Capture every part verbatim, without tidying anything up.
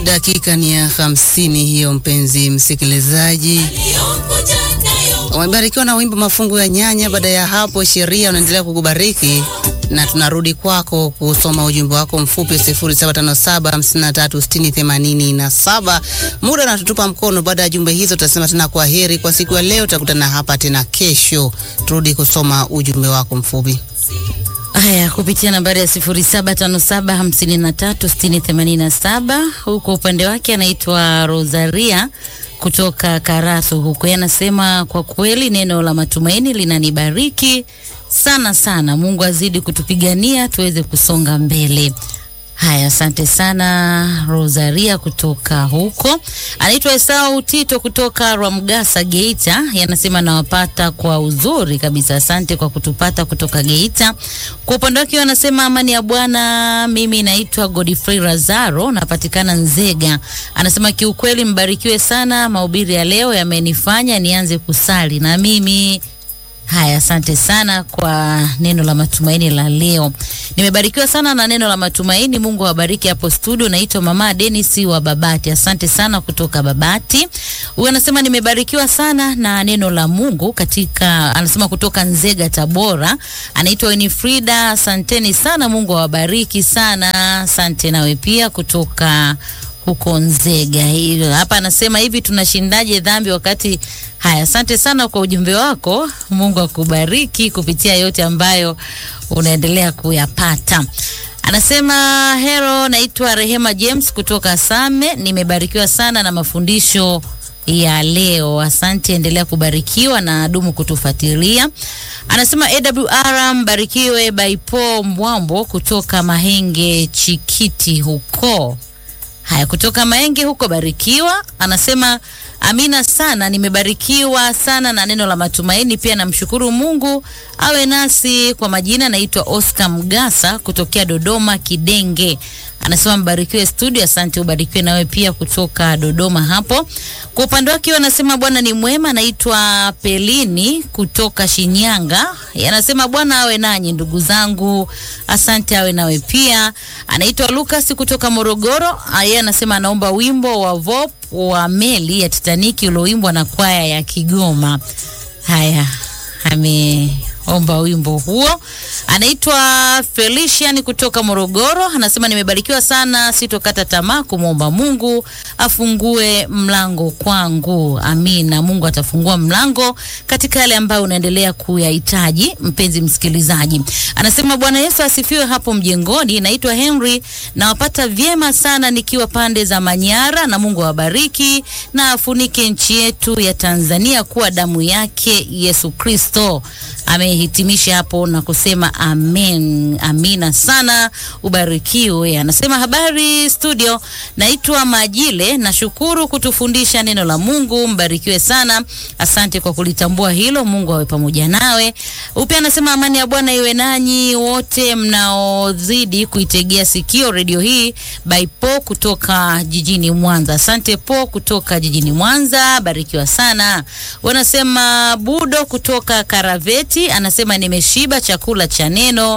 Dakika ni ya hamsini hiyo, mpenzi msikilizaji. Umebarikiwa na wimbo Mafungu ya Nyanya. Baada ya hapo, sheria unaendelea kukubariki na tunarudi kwako kusoma ujumbe wako mfupi sifuri saba tano saba hamsini na tatu sitini themanini na saba. Muda natutupa mkono. Baada ya jumbe hizo tutasema tena kwa heri kwa siku ya leo. Tutakutana hapa tena kesho. Turudi kusoma ujumbe wako mfupi. Haya, kupitia nambari ya sifuri saba tano saba hamsini na tatu sitini themanini na saba. Huko upande wake anaitwa Rosaria kutoka Karatu huko. Yanasema kwa kweli neno la matumaini linanibariki sana sana. Mungu azidi kutupigania tuweze kusonga mbele. Haya, asante sana Rosaria kutoka huko. Anaitwa Esau Tito kutoka Ramgasa Geita. Yanasema nawapata kwa uzuri kabisa. Asante kwa kutupata kutoka Geita. Kwa upande wake anasema amani ya Bwana. Mimi naitwa Godfrey Razaro, napatikana Nzega. Anasema kiukweli mbarikiwe sana, mahubiri ya leo yamenifanya nianze kusali na mimi. Haya, asante sana kwa neno la matumaini la leo. Nimebarikiwa sana na neno la matumaini. Mungu awabariki hapo studio. Naitwa Mama Dennis wa Babati. Asante sana kutoka Babati. Huyu anasema nimebarikiwa sana na neno la Mungu katika, anasema kutoka Nzega Tabora. Anaitwa Winifrida. Asanteni sana, Mungu awabariki sana. Asante nawe pia kutoka huko Nzega. Hiyo hapa anasema hivi, tunashindaje dhambi wakati. Haya, asante sana kwa ujumbe wako. Mungu akubariki kupitia yote ambayo unaendelea kuyapata. Anasema hero, naitwa Rehema James kutoka Same. Nimebarikiwa sana na mafundisho ya leo. Asante, endelea kubarikiwa na dumu kutufuatilia. Anasema A W R mbarikiwe by Paul Mwambo kutoka Mahenge Chikiti huko. Haya, kutoka Mahenge huko, barikiwa. Anasema amina sana, nimebarikiwa sana na neno la matumaini. Pia namshukuru Mungu awe nasi. Kwa majina naitwa Oscar Mgasa kutokea Dodoma Kidenge. Anasema mbarikiwe studio. Asante, ubarikiwe nawe pia kutoka Dodoma hapo. Kwa upande wake anasema Bwana ni mwema. Naitwa Pelini kutoka Shinyanga. Anasema Bwana awe nanyi ndugu zangu. Asante, awe nawe pia. Anaitwa Lucas kutoka Morogoro. Yeye anasema anaomba wimbo wa Vop wa meli ya Titanic ulioimbwa na kwaya ya Kigoma. Haya, ameomba wimbo huo. Anaitwa Felician kutoka Morogoro. Anasema nimebarikiwa sana, sitokata tamaa kumwomba Mungu afungue mlango kwangu. Amina, Mungu atafungua mlango katika yale ambayo unaendelea kuyahitaji, mpenzi msikilizaji. Anasema Bwana Yesu asifiwe hapo mjengoni. Naitwa Henry, nawapata vyema sana nikiwa pande za Manyara, na Mungu awabariki na afunike nchi yetu ya Tanzania kuwa damu yake Yesu Kristo. Amehitimisha hapo na kusema amen. Amina sana, ubarikiwe. Anasema habari studio, naitwa Majile, nashukuru kutufundisha neno la Mungu. Mbarikiwe sana. Asante kwa kulitambua hilo. Mungu awe pamoja nawe. Upya anasema amani ya Bwana iwe nanyi wote mnaozidi kuitegea sikio radio hii. By Po kutoka jijini Mwanza. Asante Po kutoka jijini Mwanza, barikiwa sana. Wanasema Budo kutoka Karaveti. Anasema nimeshiba chakula cha neno,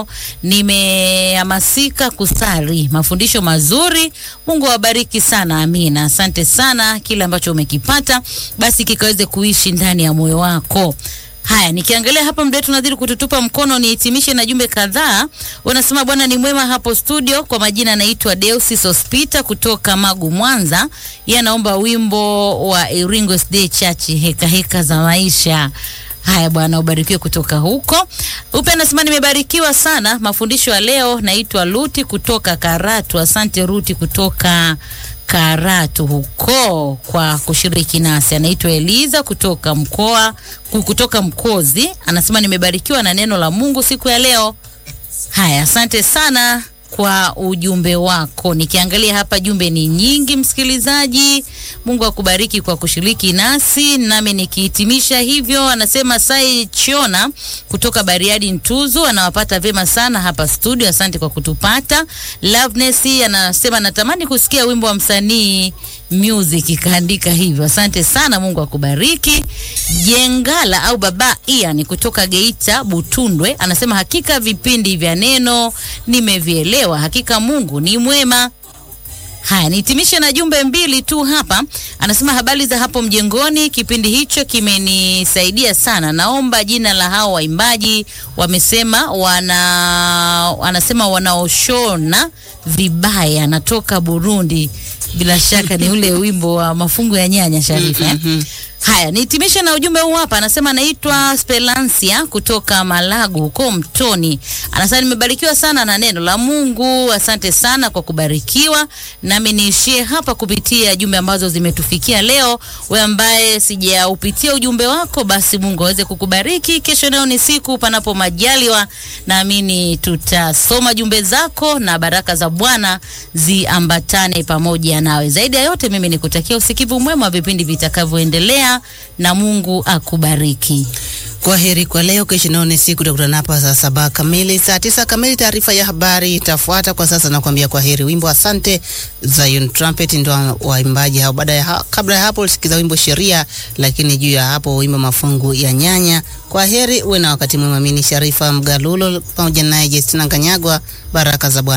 nimehamasika kusali, mafundisho mazuri. Mungu awabariki sana. Amina. Asante sana, kile ambacho umekipata basi kikaweze kuishi ndani ya moyo wako. Haya, nikiangalia hapa muda wetu unadhiri kututupa mkono, nihitimishe na jumbe kadhaa. Wanasema Bwana ni mwema hapo studio. Kwa majina naitwa Deusis Hospita kutoka Magu Mwanza. Yeye anaomba wimbo wa Iringo Day Church, heka heka za maisha. Haya Bwana ubarikiwe kutoka huko. Upe anasema nimebarikiwa sana mafundisho ya leo. Naitwa Luti kutoka Karatu. Asante Ruti kutoka Karatu huko kwa kushiriki nasi. Anaitwa Eliza kutoka mkoa kutoka Mkozi. Anasema nimebarikiwa na neno la Mungu siku ya leo. Haya, asante sana kwa ujumbe wako. Nikiangalia hapa jumbe ni nyingi msikilizaji. Mungu akubariki kwa kushiriki nasi, nami nikihitimisha hivyo. Anasema Sai Chiona kutoka Bariadi Ntuzu, anawapata vema sana hapa studio. Asante kwa kutupata. Loveness anasema natamani kusikia wimbo wa msanii Music, kaandika hivyo. Asante sana, Mungu akubariki. Jengala au Baba Ian kutoka Geita Butundwe anasema hakika vipindi vya neno nimevielewa, hakika Mungu ni mwema. Haya, nihitimishe na jumbe mbili tu hapa. Anasema habari za hapo mjengoni, kipindi hicho kimenisaidia sana. Naomba jina la hao waimbaji, wamesema wana anasema wanaoshona vibaya, natoka Burundi. Bila shaka ni ule wimbo wa mafungu ya nyanya Sharifa. Mm -hmm. Haya, nihitimishe na ujumbe huu hapa. Anasema naitwa Spelancia kutoka Malagu huko Mtoni. Anasema nimebarikiwa sana na neno la Mungu. Asante sana kwa kubarikiwa. Nami niishie hapa kupitia jumbe ambazo zimetufikia leo. Wewe ambaye sijaupitia ujumbe wako, basi Mungu aweze kukubariki. Kesho leo ni siku panapo majaliwa, naamini tutasoma jumbe zako na baraka za Bwana ziambatane pamoja nawe. Zaidi ya yote, mimi nikutakia usikivu mwema wa vipindi vitakavyoendelea, na Mungu akubariki. Kwa heri kwa leo. Kesho naone siku tutakutana hapa saa saba kamili, saa tisa kamili taarifa ya habari itafuata. Kwa sasa nakwambia kwa heri. Wimbo asante Zion Trumpet ndio waimbaji hao. Baada ya ha kabla ya hapo usikiza wimbo Sheria, lakini juu ya hapo wimbo mafungu ya nyanya. Kwa heri, uwe na wakati mwema. Mimi Sharifa Mgalulo pamoja naye Justina Kanyagwa. Baraka za Bwana.